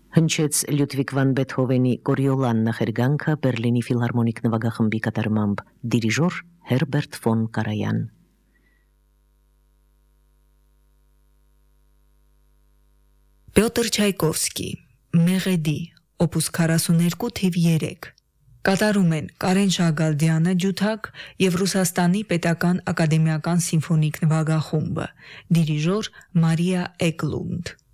Հնչեց Լյուդվիգ վան Բեթհովենի Կորիոլան նախերգանքը Բերլինի ֆիլհարմոնիկ նվագախմբի կատարմամբ դիրիժոր Հերբերտ ֆոն Կարայան։ Պյոտր Չայկովսկի, Մեղեդի, օպուս 42 թիվ 3։ Կատարում են Կարեն Շահգալդյանը ջութակ եւ Ռուսաստանի պետական ակադեմիական սիմֆոնիկ նվագախումբը, դիրիժոր Մարիա Էկլունդ։